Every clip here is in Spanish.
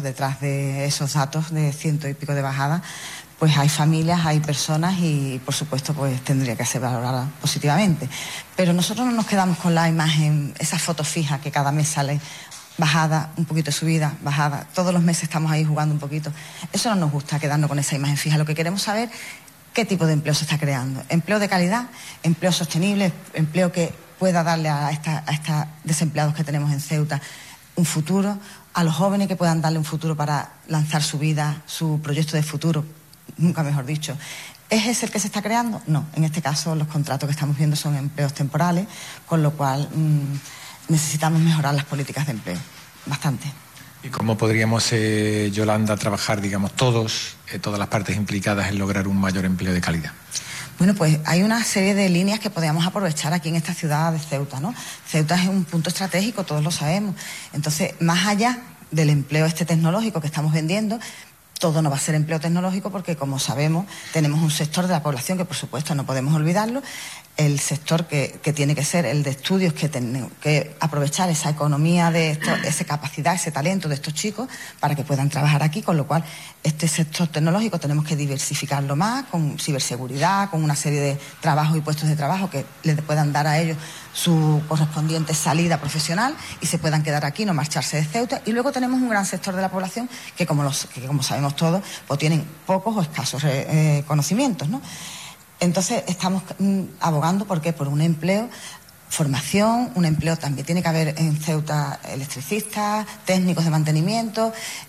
detrás de esos datos de 100 y pico de bajadas, pues hay familias, hay personas y, por supuesto, pues tendría que ser valorada positivamente. Pero nosotros no nos quedamos con la imagen, esa foto fija que cada mes sale, bajada, un poquito subida, bajada. Todos los meses estamos ahí jugando un poquito. Eso no nos gusta, quedarnos con esa imagen fija. Lo que queremos saber, qué tipo de empleo se está creando. Empleo de calidad, empleo sostenible, empleo que pueda darle a estos desempleados que tenemos en Ceuta un futuro, a los jóvenes que puedan darle un futuro para lanzar su vida, su proyecto de futuro, nunca mejor dicho. ¿Es ese el que se está creando? No, en este caso los contratos que estamos viendo son empleos temporales, con lo cual necesitamos mejorar las políticas de empleo, bastante. ¿Y cómo podríamos, Yolanda, trabajar, digamos, todas las partes implicadas en lograr un mayor empleo de calidad? Bueno, pues hay una serie de líneas que podríamos aprovechar aquí en esta ciudad de Ceuta, ¿no? Ceuta es un punto estratégico, todos lo sabemos. Entonces, más allá del empleo tecnológico que estamos vendiendo, todo no va a ser empleo tecnológico porque, como sabemos, tenemos un sector de la población que, por supuesto, no podemos olvidarlo, el sector que tiene que ser el de estudios, que tenemos que aprovechar esa economía de esa capacidad, ese talento de estos chicos para que puedan trabajar aquí, con lo cual este sector tecnológico tenemos que diversificarlo más, con ciberseguridad, con una serie de trabajos y puestos de trabajo que les puedan dar a ellos su correspondiente salida profesional y se puedan quedar aquí, no marcharse de Ceuta. Y luego tenemos un gran sector de la población que, como sabemos todos, pues tienen pocos o escasos conocimientos, ¿no? Entonces estamos abogando por un empleo, formación, un empleo también tiene que haber en Ceuta electricistas, técnicos de mantenimiento,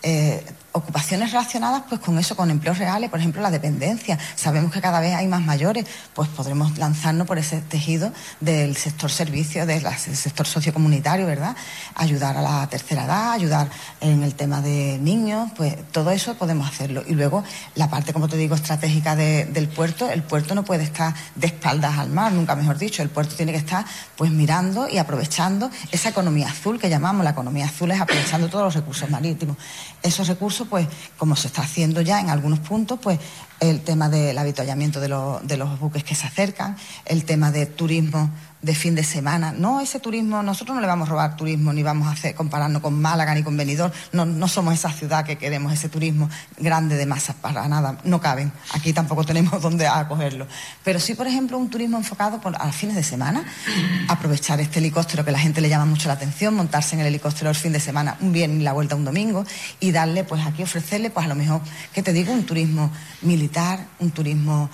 ocupaciones relacionadas pues con eso, con empleos reales, por ejemplo la dependencia. Sabemos que cada vez hay más mayores, pues podremos lanzarnos por ese tejido del sector servicio, del sector sociocomunitario, ¿verdad? Ayudar a la tercera edad, ayudar en el tema de niños, pues todo eso podemos hacerlo. Y luego la parte, como te digo, estratégica del puerto, el puerto no puede estar de espaldas al mar, nunca mejor dicho, el puerto tiene que estar pues mirando y aprovechando esa economía azul que llamamos. La economía azul es aprovechando todos los recursos marítimos. Esos recursos, pues, como se está haciendo ya en algunos puntos, pues el tema del avituallamiento de los buques que se acercan, el tema de turismo de fin de semana. No, ese turismo, nosotros no le vamos a robar turismo, ni vamos a compararnos con Málaga ni con Benidorm. No somos esa ciudad que queremos ese turismo grande de masas, para nada, no caben. Aquí tampoco tenemos dónde acogerlo. Pero sí, por ejemplo, un turismo enfocado a los fines de semana, aprovechar este helicóptero que a la gente le llama mucho la atención, montarse en el helicóptero el fin de semana, un viernes y la vuelta un domingo, y darle, pues aquí ofrecerle, pues a lo mejor, ¿qué te digo? Un turismo militar, un turismo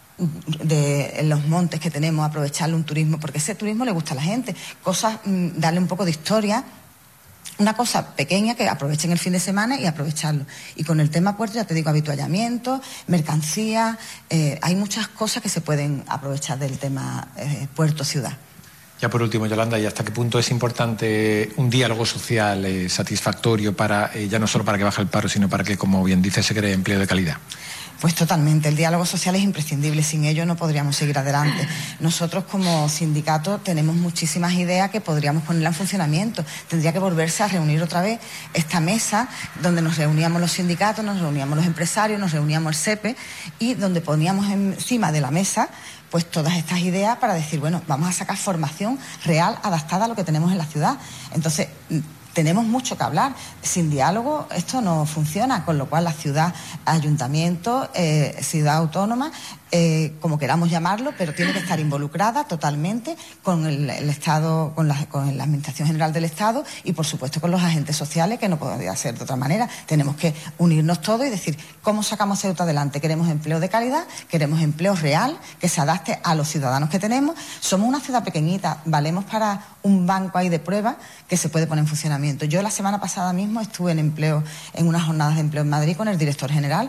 en los montes que tenemos, aprovecharle un turismo, porque ese turismo le gusta a la gente, cosas, darle un poco de historia, una cosa pequeña que aprovechen el fin de semana y aprovecharlo. Y con el tema puerto, ya te digo, avituallamiento, mercancía, hay muchas cosas que se pueden aprovechar del tema puerto-ciudad. Ya por último, Yolanda, ¿y hasta qué punto es importante un diálogo social satisfactorio ya no solo para que baje el paro, sino para que, como bien dice, se cree empleo de calidad? Pues totalmente, el diálogo social es imprescindible, sin ello no podríamos seguir adelante. Nosotros como sindicato tenemos muchísimas ideas que podríamos ponerla en funcionamiento. Tendría que volverse a reunir otra vez esta mesa donde nos reuníamos los sindicatos, nos reuníamos los empresarios, nos reuníamos el SEPE y donde poníamos encima de la mesa pues todas estas ideas para decir, bueno, vamos a sacar formación real adaptada a lo que tenemos en la ciudad. Entonces, tenemos mucho que hablar. Sin diálogo esto no funciona, con lo cual la ciudad, ayuntamiento, ciudad autónoma, como queramos llamarlo, pero tiene que estar involucrada totalmente con el Estado, con la Administración General del Estado y, por supuesto, con los agentes sociales, que no podría ser de otra manera. Tenemos que unirnos todos y decir, ¿cómo sacamos Ceuta adelante? Queremos empleo de calidad, queremos empleo real, que se adapte a los ciudadanos que tenemos. Somos una ciudad pequeñita, valemos para un banco ahí de pruebas que se puede poner en funcionamiento. Yo la semana pasada mismo estuve en unas jornadas de empleo en Madrid con el director general,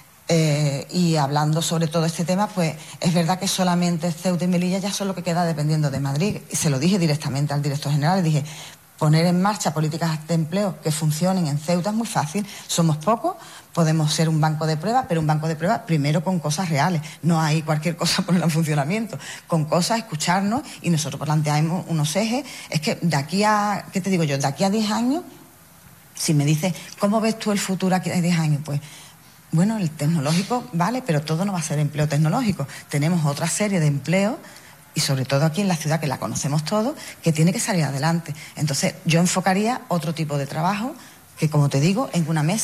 y hablando sobre todo este tema, pues es verdad que solamente Ceuta y Melilla ya son lo que queda dependiendo de Madrid. Y se lo dije directamente al director general, le dije, poner en marcha políticas de empleo que funcionen en Ceuta es muy fácil, somos pocos, podemos ser un banco de pruebas, pero un banco de pruebas primero con cosas reales, no hay cualquier cosa ponerla en funcionamiento, con cosas, escucharnos, y nosotros planteamos unos ejes. Es que de aquí a, ¿qué te digo yo? De aquí a 10 años, si me dices, ¿cómo ves tú el futuro aquí a 10 años? Pues bueno, el tecnológico vale, pero todo no va a ser empleo tecnológico. Tenemos otra serie de empleos, y sobre todo aquí en la ciudad, que la conocemos todos, que tiene que salir adelante. Entonces, yo enfocaría otro tipo de trabajo, que como te digo, en una mesa